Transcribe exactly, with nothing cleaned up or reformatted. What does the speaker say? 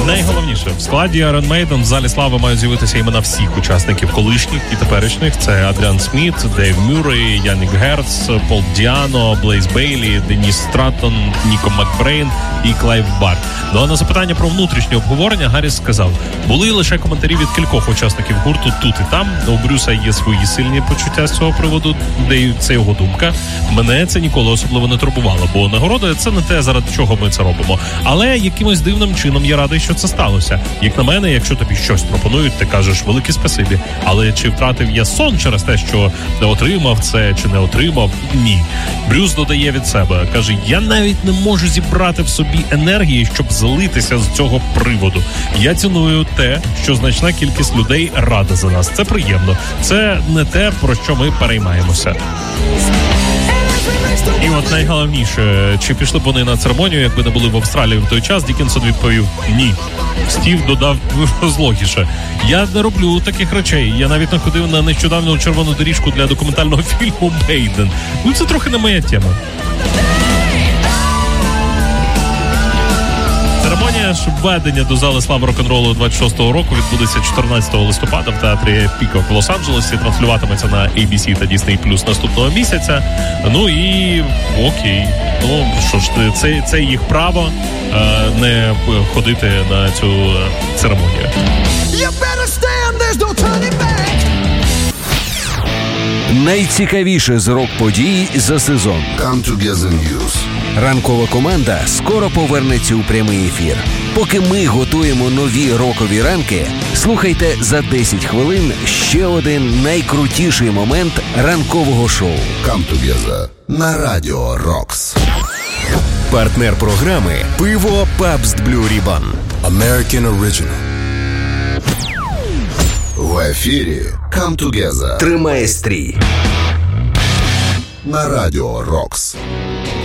Найголовніше, в складі Iron Maiden в Залі Слави мають з'явитися імена всіх учасників колишніх і теперішніх. Це Адріан Сміт, Дейв Мюррей, Янник Герц, Пол Діано, Блейз Бейлі, Деніс Страттон, Ніко Макбрейн і Клайв Барр. Ну а на запитання про внутрішнє обговорення Гарріс сказав: були лише коментарі від кількох учасників гурту тут і там. У Брюса є свої сильні почуття з цього приводу, де це його думка. Мене це ніколи особливо не турбувало, бо нагорода – це не те, заради чого ми це робимо. Але якимось дивним чином я радий, що це сталося. Як на мене, якщо тобі щось пропонують, ти кажеш велике спасибі. Але чи втратив я сон через те, що не отримав це чи не отримав? Ні. Брюс додає від себе. Каже, я навіть не можу зібрати в собі енергії, щоб злитися з цього приводу. Я ціную те, що значна кількість людей рада за нас. Це приємно. Це не те, про що ми переймаємося. І от найголовніше, чи пішли б вони на церемонію, якби не були в Австралії в той час, Діккенсон відповів ні. Стів додав злогіше. Я не роблю таких речей. Я навіть не ходив на нещодавню червону доріжку для документального фільму «Мейден». Ну, це трохи не моя тема. Церемонія ж введення до Зали Слави рок-н-ролу двадцять шостого року відбудеться чотирнадцятого листопада в театрі Пікок в Лос-Анджелесі. Транслюватиметься на ей бі сі та Disney Plus наступного місяця. Ну і окей. Ну, що ж, це, це їх право е, не ходити на цю церемонію. Найцікавіше з рок-подій за сезон. Come Together News. Ранкова команда скоро повернеться у прямий ефір. Поки ми готуємо нові рокові ранки, слухайте за десять хвилин ще один найкрутіший момент ранкового шоу. Come Together на Радіо Рокс. Партнер програми «Пиво Пабст Blue Ribbon». American Original. В ефірі Come Together Тримає стрій на Радіо Рокс.